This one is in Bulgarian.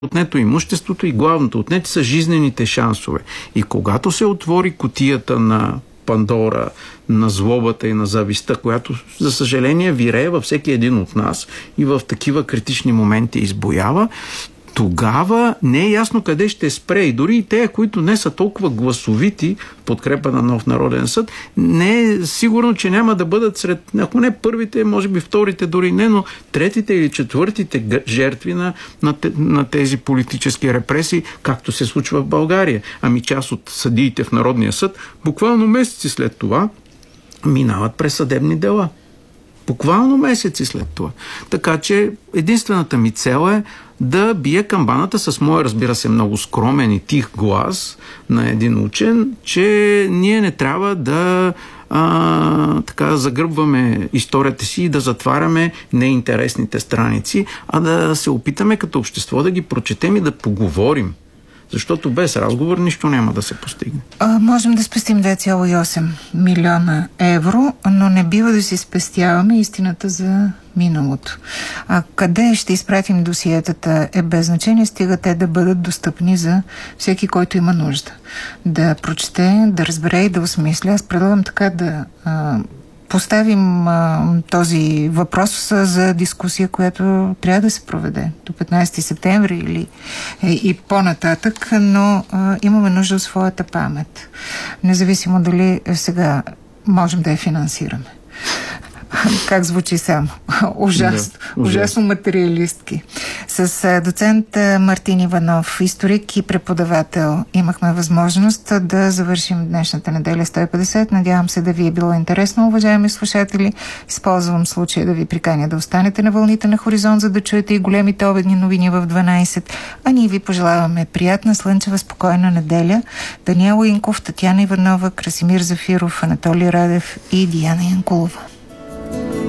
отнето имуществото и главното отнети са жизнените шансове. И когато се отвори кутията на Пандора, на злобата и на завистта, която, за съжаление, вирее във всеки един от нас и в такива критични моменти избоява, тогава не е ясно къде ще спре. И дори и те, които не са толкова гласовити в подкрепа на нов народен съд, не е сигурно, че няма да бъдат сред, ако не първите, може би вторите, дори не, но третите или четвъртите жертви на тези политически репресии, както се случва в България. Ами част от съдиите в Народния съд, буквално месеци след това, минават през съдебни дела. Буквално месеци след това. Така че единствената ми цел е да бие камбаната с моя, разбира се, много скромен и тих глас на един учен, че ние не трябва да така загърбваме историята си и да затваряме неинтересните страници, а да се опитаме като общество да ги прочетем и да поговорим. Защото без разговор нищо няма да се постигне. Можем да спестим 2,8 милиона евро, но не бива да си спестяваме истината за миналото. А къде ще изпратим досиетата е без значение, стига те да бъдат достъпни за всеки, който има нужда. Да прочете, да разбере и да осмисля. Аз предлагам така да поставим този въпрос за дискусия, която трябва да се проведе до 15 септември или и по-нататък, но имаме нужда от своята памет. Независимо дали сега можем да я финансираме. Как звучи само? Ужасно материалистки. С доцент Мартин Иванов, историк и преподавател, имахме възможност да завършим днешната неделя 150. Надявам се да ви е било интересно, уважаеми слушатели. Използвам случая да ви приканя да останете на вълните на Хоризонт, за да чуете и големите обедни новини в 12. А ние ви пожелаваме приятна, слънчева, спокойна неделя. Даниел Инков, Татяна Иванова, Красимир Зафиров, Анатолий Радев и Диана Янкулова.